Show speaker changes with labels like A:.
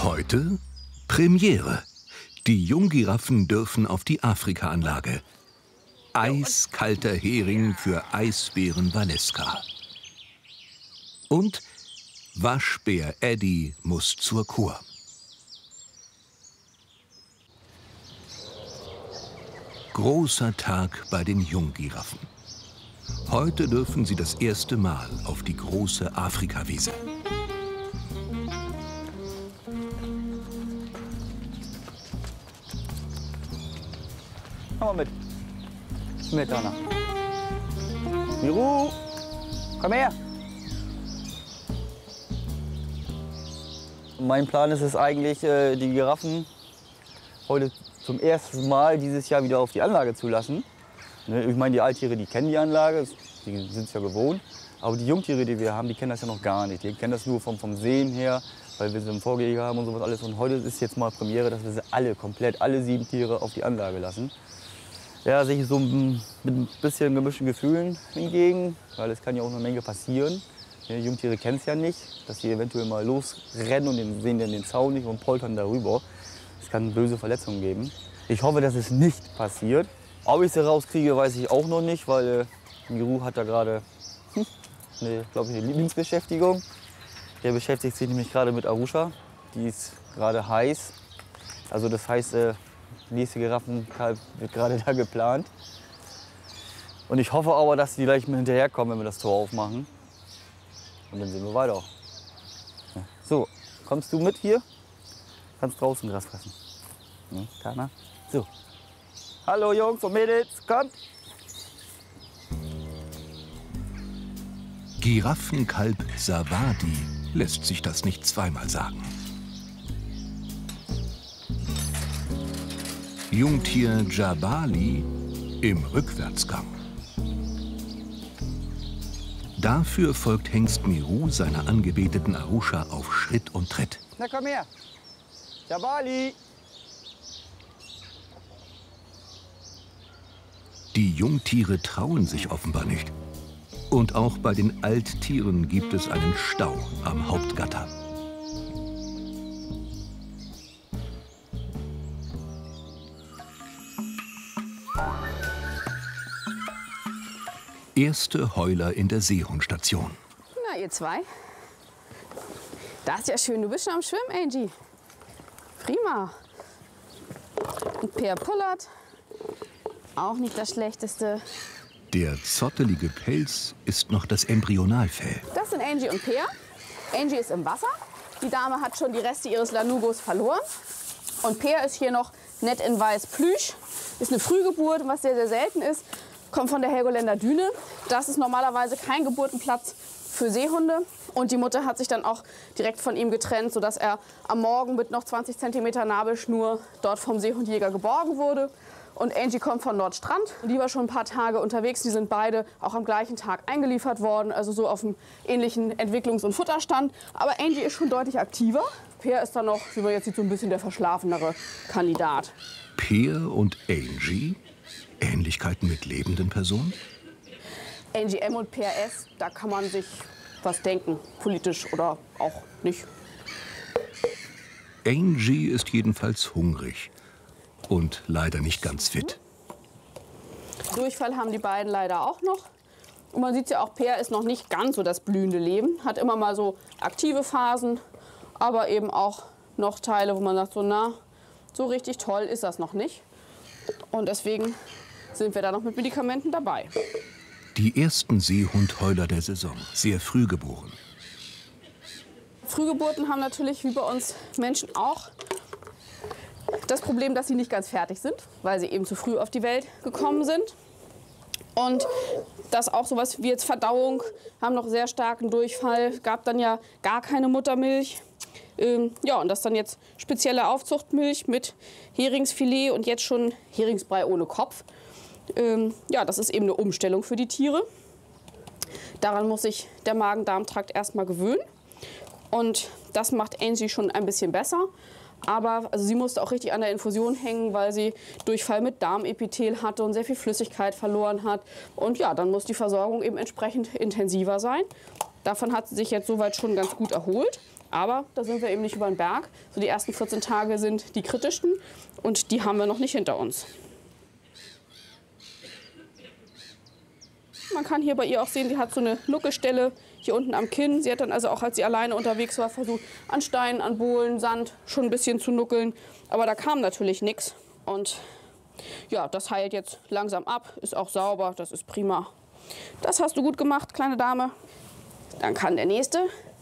A: Heute Premiere. Die Junggiraffen dürfen auf die Afrika-Anlage. Eiskalter Hering für Eisbären Valeska. Und Waschbär Eddie muss zur Kur. Großer Tag bei den Junggiraffen. Heute dürfen sie das erste Mal auf die große Afrikawiese.
B: Komm mal mit. Mit, Donna. Miru, komm her. Mein Plan ist es eigentlich, die Giraffen heute zum ersten Mal dieses Jahr wieder auf die Anlage zu lassen. Ich meine, die Alttiere, die kennen die Anlage, die sind es ja gewohnt. Aber die Jungtiere, die wir haben, die kennen das ja noch gar nicht. Die kennen das nur vom Sehen her, weil wir sie im Vorgehege haben und sowas alles. Und heute ist jetzt mal Premiere, dass wir sie alle, komplett alle 7 Tiere auf die Anlage lassen. Ja, sehe ich so mit ein bisschen gemischten Gefühlen hingegen, weil es kann ja auch eine Menge passieren. Die Jungtiere kennen es ja nicht, dass sie eventuell mal losrennen und sehen dann den Zaun nicht und poltern darüber. Es kann böse Verletzungen geben. Ich hoffe, dass es nicht passiert. Ob ich sie rauskriege, weiß ich auch noch nicht, weil Miru hat da gerade eine Lieblingsbeschäftigung. Der beschäftigt sich nämlich gerade mit Arusha. Die ist gerade heiß. Also das heißt, nächste Giraffenkalb wird gerade da geplant. Und ich hoffe aber, dass die gleich mit hinterherkommen, wenn wir das Tor aufmachen. Und dann sehen wir weiter. So, kommst du mit hier? Kannst draußen Gras fressen. Kana? So. Hallo Jungs und Mädels, kommt!
A: Giraffenkalb Savadi lässt sich das nicht zweimal sagen. Jungtier Jabali im Rückwärtsgang. Dafür folgt Hengst Miru seiner angebeteten Arusha auf Schritt und Tritt.
B: Na komm her! Jabali!
A: Die Jungtiere trauen sich offenbar nicht. Und auch bei den Alttieren gibt es einen Stau am Hauptgatter. Erste Heuler in der Seehundstation.
C: Na, ihr zwei. Das ist ja schön. Du bist schon am Schwimmen, Angie. Prima. Und Peer pullert. Auch nicht das Schlechteste.
A: Der zottelige Pelz ist noch das Embryonalfell.
C: Das sind Angie und Peer. Angie ist im Wasser. Die Dame hat schon die Reste ihres Lanugos verloren. Und Peer ist hier noch nett in weiß Plüsch. Ist eine Frühgeburt, was sehr, sehr selten ist. Kommt von der Helgoländer Düne. Das ist normalerweise kein Geburtenplatz für Seehunde. Und die Mutter hat sich dann auch direkt von ihm getrennt, sodass er am Morgen mit noch 20 cm Nabelschnur dort vom Seehundjäger geborgen wurde. Und Angie kommt von Nordstrand. Die war schon ein paar Tage unterwegs. Die sind beide auch am gleichen Tag eingeliefert worden, also so auf einem ähnlichen Entwicklungs- und Futterstand. Aber Angie ist schon deutlich aktiver. Peer ist dann noch, wie man jetzt sieht, so ein bisschen der verschlafenere Kandidat.
A: Peer und Angie? Ähnlichkeiten mit lebenden Personen?
C: Angie M und Peer S, da kann man sich was denken, politisch oder auch nicht.
A: Angie ist jedenfalls hungrig und leider nicht ganz fit.
C: Durchfall haben die beiden leider auch noch. Und man sieht ja auch, Peer ist noch nicht ganz so das blühende Leben. Hat immer mal so aktive Phasen, aber eben auch noch Teile, wo man sagt, so, na, so richtig toll ist das noch nicht. Und deswegen sind wir da noch mit Medikamenten dabei.
A: Die ersten Seehundheuler der Saison, sehr früh geboren.
C: Frühgeburten haben natürlich, wie bei uns Menschen auch, das Problem, dass sie nicht ganz fertig sind, weil sie eben zu früh auf die Welt gekommen sind. Und dass auch sowas wie jetzt Verdauung, haben noch sehr starken Durchfall, gab dann ja gar keine Muttermilch. Ja, und das dann jetzt spezielle Aufzuchtmilch mit Heringsfilet und jetzt schon Heringsbrei ohne Kopf. Ja, das ist eben eine Umstellung für die Tiere. Daran muss sich der Magen-Darm-Trakt erstmal gewöhnen. Und das macht Angie schon ein bisschen besser. Aber also sie musste auch richtig an der Infusion hängen, weil sie Durchfall mit Darmepithel hatte und sehr viel Flüssigkeit verloren hat. Und ja, dann muss die Versorgung eben entsprechend intensiver sein. Davon hat sie sich jetzt soweit schon ganz gut erholt. Aber da sind wir eben nicht über den Berg. So die ersten 14 Tage sind die kritischsten und die haben wir noch nicht hinter uns. Man kann hier bei ihr auch sehen, die hat so eine Nuckelstelle hier unten am Kinn. Sie hat dann also auch, als sie alleine unterwegs war, versucht, an Steinen, an Bohlen, Sand schon ein bisschen zu nuckeln. Aber da kam natürlich nichts. Und ja, das heilt jetzt langsam ab, ist auch sauber, das ist prima. Das hast du gut gemacht, kleine Dame. Dann kann der nächste